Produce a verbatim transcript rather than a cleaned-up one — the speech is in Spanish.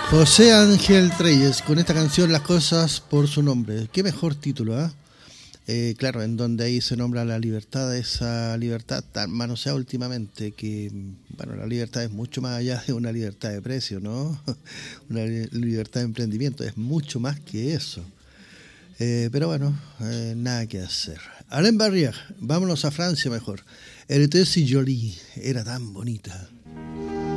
José Ángel Treyes, con esta canción Las cosas por su nombre. Qué mejor título, ¿eh? Eh, claro, en donde ahí se nombra la libertad, esa libertad tan manoseada últimamente, que, bueno, la libertad es mucho más allá de una libertad de precio, ¿no? Una libertad de emprendimiento, es mucho más que eso. Eh, pero bueno, eh, nada que hacer. Alain Barrière, vámonos a Francia mejor. Elle était si jolie, era tan bonita.